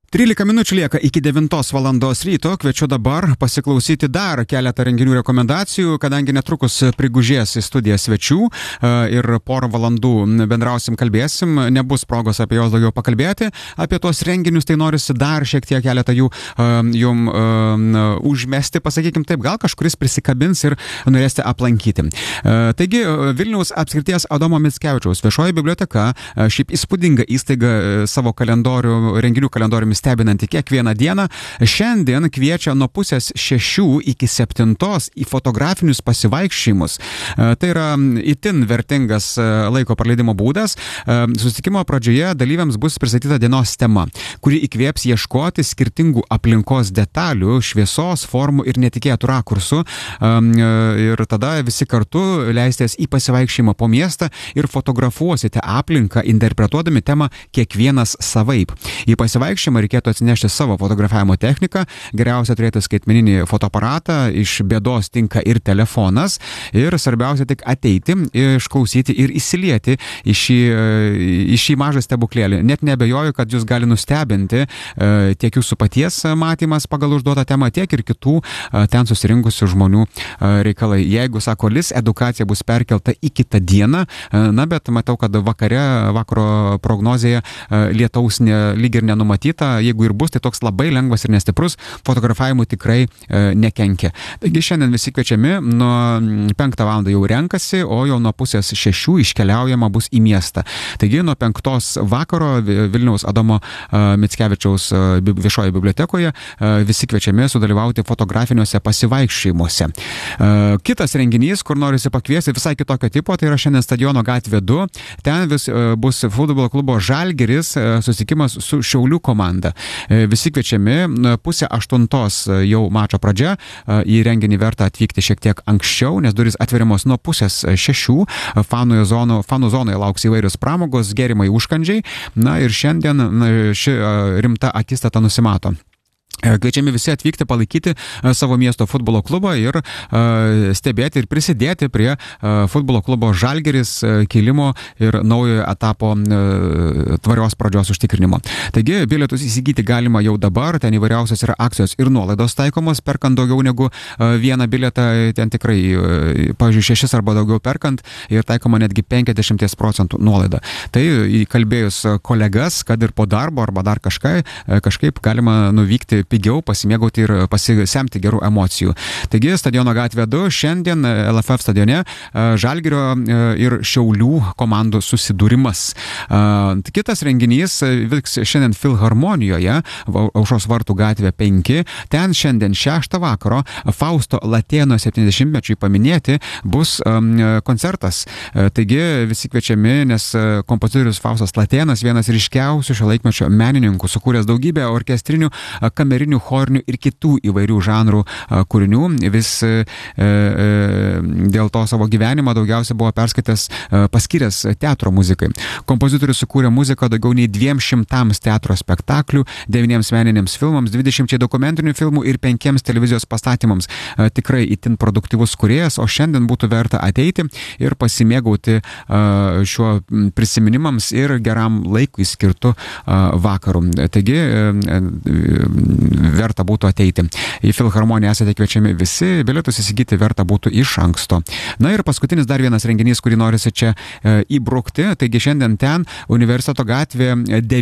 13 minučių lieka iki 9 valandos ryto. Kviečiu dabar pasiklausyti dar keletą renginių rekomendacijų, kadangi netrukus prigužės į studiją svečių ir porą valandų bendrausim, kalbėsim. Nebus progos apie juos daugiau pakalbėti. Apie tuos renginius tai norisi dar šiek tiek keletą jų jum užmesti, pasakykim taip, gal kažkuris prisikabins ir norėsite aplankyti. Taigi, Vilniaus apskrities Adomo Mickevičiaus viešoji biblioteka, šiaip įspūdinga įstaiga savo renginių kalendoriumi stebinanti kiekvieną dieną, šiandien kviečia nuo 5:30 iki 7 į fotografinius pasivaikščiojimus. Tai yra itin vertingas laiko praleidimo būdas. Susitikimo pradžioje dalyviams bus pristatyta dienos tema, kuri įkvėps ieškoti skirtingų aplinkos detalių, šviesos, formų ir netikėtų rakursų. Ir tada visi kartu leistės į pasivaikščiojimą po miestą ir fotografuosite aplinką, interpretuodami temą kiekvienas savaip. Į pasivaikščiojimą reikėtų atsinešti savo fotografavimo techniką, geriausia turėti skaitmeninį fotoaparatą, iš bėdos tinka ir telefonas, ir svarbiausia tik ateiti, išklausyti ir įsilieti į šį mažą stebuklėlį. Net neabejoju, kad jūs gali nustebinti tiek jūsų paties matymas pagal užduotą temą, tiek ir kitų ten susirinkusių žmonių reikalai. Jeigu, sako Lis, edukacija bus perkelta į kitą dieną, na, bet matau, kad vakaro prognozėje lietaus lyg ir nenumatyta. Jeigu ir bus, tai toks labai lengvas ir nestiprus, fotografavimu tikrai nekenkia. Taigi šiandien visi kviečiami, nuo 5 valandą jau renkasi, o jau nuo 5:30 iškeliaujama bus į miestą. Taigi nuo 5 vakaro Vilniaus Adomo Mickevičiaus viešoje bibliotekoje visi kviečiami sudalyvauti fotografiniuose pasivaikščiojimuose. Kitas renginys, kur norisi pakviesti visai kitokio tipo, tai yra šiandien Stadiono gatvė 2. Ten bus futbolo klubo Žalgiris susitikimas su Šiaulių komanda. Visi kviečiami, 7:30 jau mačo pradžia, į renginį verta atvykti šiek tiek anksčiau, nes durys atveriamos nuo 5:30, fanų zonoje lauks įvairios pramogos, gėrimai, užkandžiai, na ir šiandien ši rimta akistata nusimato. Kviečiami visi atvykti, palaikyti savo miesto futbolo klubą ir stebėti ir prisidėti prie futbolo klubo Žalgiris kilimo ir naujojo etapo tvarios pradžios užtikrinimo. Taigi, bilietus įsigyti galima jau dabar, ten įvairiausios yra akcijos ir nuolaidos taikomos, perkant daugiau negu vieną bilietą, ten tikrai, pavyzdžiui, 6 arba daugiau perkant ir taikoma netgi 50% nuolaida. Tai įkalbėjus kolegas, kad ir po darbo arba dar kažkaip galima nuvykti pigiau, pasimėgauti ir pasisemti gerų emocijų. Taigi, Stadiono gatvė 2, šiandien LFF stadione Žalgirio ir Šiaulių komandų susidūrimas. Kitas renginys vyks šiandien Filharmonijoje, Aušros vartų gatvė 5. Ten šiandien 6 vakaro Fausto Latėno 70-mečiui paminėti bus koncertas. Taigi, visi kviečiami, nes kompozitorius Faustas Latėnas, vienas ryškiausių šio laikmečio menininkų, sukūręs daugybę orkestrinių, kamerinių, chorinių ir kitų įvairių žanrų kūrinių. Vis dėl to savo gyvenimą daugiausia buvo paskyręs teatro muzikai. Kompozitorius sukūrė muziką daugiau nei 200 teatro spektaklių, 9 meniniams filmams, 20 dokumentinių filmų ir 5 televizijos pastatymams. Tikrai itin produktyvus kūrėjas, o šiandien būtų verta ateiti ir pasimėgauti šiuo prisiminimams ir geram laikui skirtu vakaru. Taigi, verta būtų ateiti. Į Filharmoniją esate kviečiami visi, bilietus įsigyti verta būtų iš anksto. Na ir paskutinis dar vienas renginys, kurį norisi čia įbrukti. Taigi šiandien ten Universiteto gatvė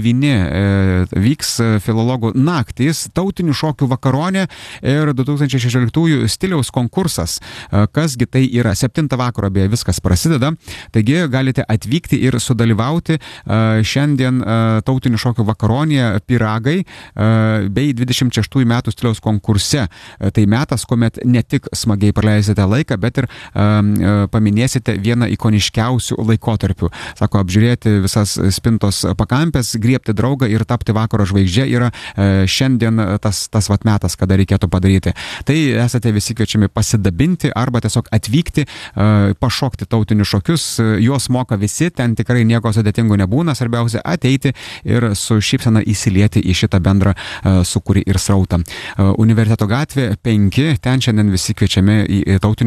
9 vyks filologų naktys, tautinių šokių vakaronė ir 2016 stiliaus konkursas. Kasgi tai yra? 7 vakaro beje viskas prasideda. Taigi galite atvykti ir sudalyvauti šiandien tautinių šokių vakaronėje Piragai bei 26 metų stiliaus konkurse. Tai metas, kuomet ne tik smagiai praleisite laiką, bet ir paminėsite vieną ikoniškiausių laikotarpių. Sako, apžiūrėti visas spintos pakampės, griebti draugą ir tapti vakaro žvaigždžia yra šiandien tas vat metas, kada reikėtų padaryti. Tai esate visi kviečiami pasidabinti arba tiesiog atvykti, pašokti tautinius šokius. Juos moka visi, ten tikrai nieko sudėtingo nebūna. Svarbiausia ateiti ir su šypsena įsilieti į šitą bendrą sukūrį ir srautą. Universiteto gatvė 5, ten šiandien visi kviečiami į tautinių